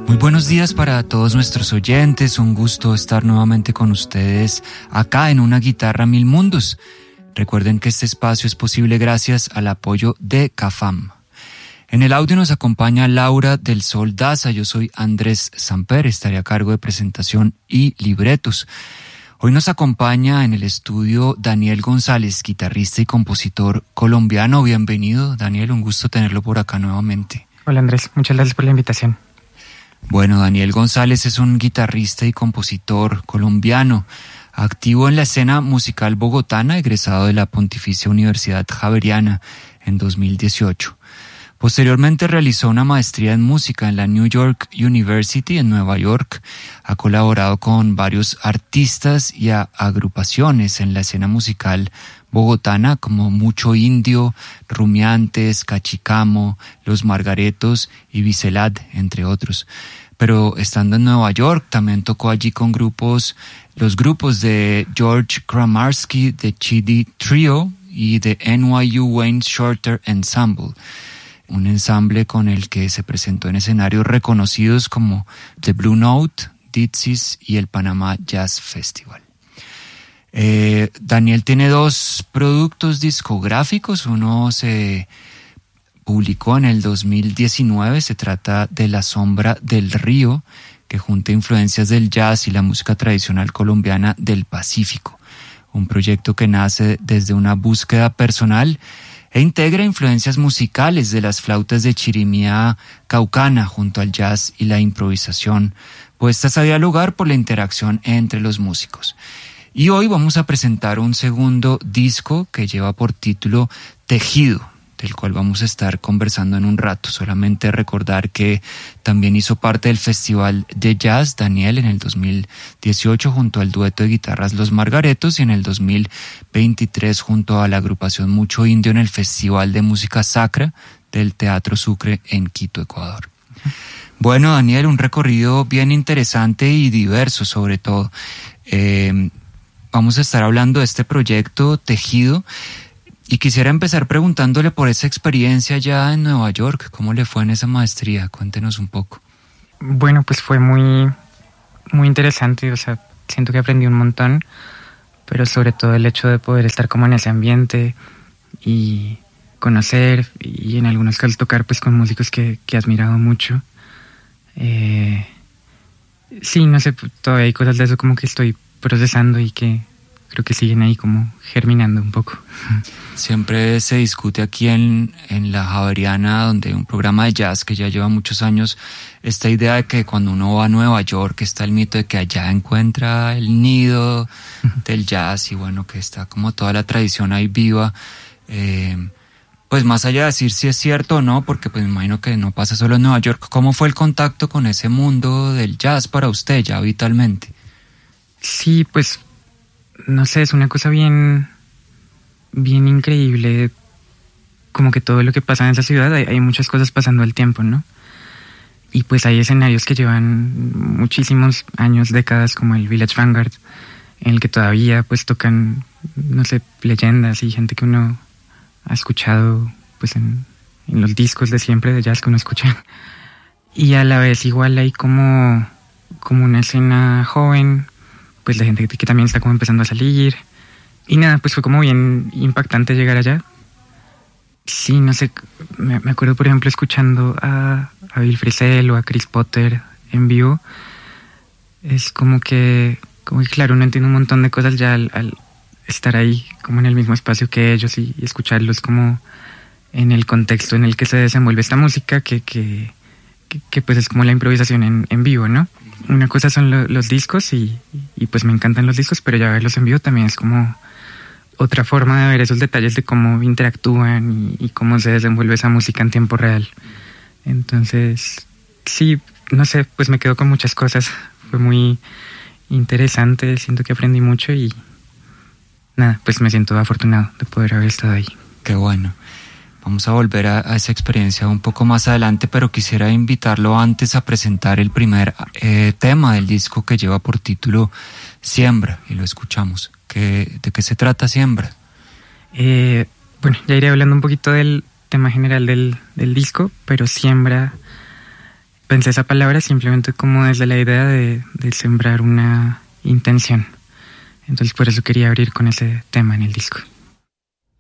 Muy buenos días para todos nuestros oyentes, un gusto estar nuevamente con ustedes acá en Una Guitarra Mil Mundos. Recuerden que este espacio es posible gracias al apoyo de CAFAM. En el audio nos acompaña Laura del Sol Daza, yo soy Andrés Samper, estaré a cargo de presentación y libretos. Hoy nos acompaña en el estudio Daniel González, guitarrista y compositor colombiano. Bienvenido, Daniel, un gusto tenerlo por acá nuevamente. Hola Andrés, muchas gracias por la invitación. Bueno, Daniel González es un guitarrista y compositor colombiano, activo en la escena musical bogotana, egresado de la Pontificia Universidad Javeriana en 2018. Posteriormente realizó una maestría en música en la New York University en Nueva York. Ha colaborado con varios artistas y agrupaciones en la escena musical bogotana como Mucho Indio, Rumiantes, Cachicamo, Los Margaretos y Bicelad, entre otros. Pero estando en Nueva York también tocó allí con los grupos de George Kramarski, de Chidi Trio y de NYU Wayne Shorter Ensemble. Un ensamble con el que se presentó en escenarios reconocidos como The Blue Note, Dixie's y el Panama Jazz Festival. Daniel tiene dos productos discográficos, uno se publicó en el 2019, se trata de La Sombra del Río, que junta influencias del jazz y la música tradicional colombiana del Pacífico, un proyecto que nace desde una búsqueda personal e integra influencias musicales de las flautas de chirimía caucana junto al jazz y la improvisación, puestas a dialogar por la interacción entre los músicos. Y hoy vamos a presentar un segundo disco que lleva por título Tejido, del cual vamos a estar conversando en un rato. Solamente recordar que también hizo parte del Festival de Jazz Daniel en el 2018 junto al dueto de guitarras Los Margaretos y en el 2023 junto a la agrupación Mucho Indio en el Festival de Música Sacra del Teatro Sucre en Quito, Ecuador. Bueno, Daniel, un recorrido bien interesante y diverso sobre todo. Vamos a estar hablando de este proyecto Tejido. Y quisiera empezar preguntándole por esa experiencia ya en Nueva York. ¿Cómo le fue en esa maestría? Cuéntenos un poco. Bueno, pues fue muy interesante. O sea, siento que aprendí un montón, pero sobre todo el hecho de poder estar como en ese ambiente y conocer y en algunos casos tocar pues con músicos que he admirado mucho. Sí, no sé, todavía hay cosas de eso como que estoy procesando y que creo que siguen ahí como germinando un poco. Siempre se discute aquí en la Javeriana, donde hay un programa de jazz que ya lleva muchos años, esta idea de que cuando uno va a Nueva York está el mito de que allá encuentra el nido del jazz y bueno, que está como toda la tradición ahí viva. Pues más allá de decir si es cierto o no, porque pues me imagino que no pasa solo en Nueva York, ¿cómo fue el contacto con ese mundo del jazz para usted ya vitalmente? Sí, pues no sé, es una cosa bien increíble, como que todo lo que pasa en esa ciudad, hay muchas cosas pasando al tiempo, ¿no? Y pues hay escenarios que llevan muchísimos años, décadas, como el Village Vanguard, en el que todavía pues tocan, no sé, leyendas y gente que uno ha escuchado pues en los discos de siempre de jazz que uno escucha. Y a la vez igual hay como una escena joven, pues de gente que también está como empezando a salir. Y nada, pues fue como bien impactante llegar allá. Sí, no sé, me acuerdo por ejemplo escuchando a Bill Frisell o a Chris Potter en vivo. Es como que claro, uno entiende un montón de cosas ya al estar ahí como en el mismo espacio que ellos y escucharlos como en el contexto en el que se desenvuelve esta música que pues es como la improvisación en vivo, ¿no? Una cosa son los discos y pues me encantan los discos, pero ya verlos en vivo también es como otra forma de ver esos detalles de cómo interactúan y cómo se desenvuelve esa música en tiempo real. Entonces, sí, no sé, pues me quedo con muchas cosas. Fue muy interesante, siento que aprendí mucho y nada, pues me siento afortunado de poder haber estado ahí. Qué bueno. Vamos a volver a esa experiencia un poco más adelante, pero quisiera invitarlo antes a presentar el primer tema del disco que lleva por título Siembra, y lo escuchamos. ¿De qué se trata Siembra? Bueno, ya iré hablando un poquito del tema general del disco, pero Siembra pensé esa palabra simplemente como desde la idea de sembrar una intención. Entonces por eso quería abrir con ese tema en el disco.